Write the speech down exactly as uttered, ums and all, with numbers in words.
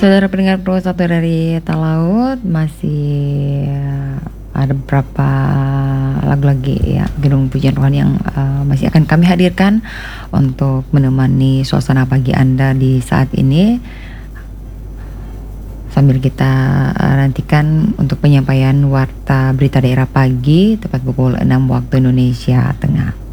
Saudara pendengar Pro satu dari Talaut, masih ada beberapa lagu lagi ya, gedung pujian rohani yang uh, masih akan kami hadirkan untuk menemani suasana pagi Anda di saat ini, sambil kita uh, nantikan untuk penyampaian warta berita daerah pagi tepat pukul enam waktu Indonesia Tengah.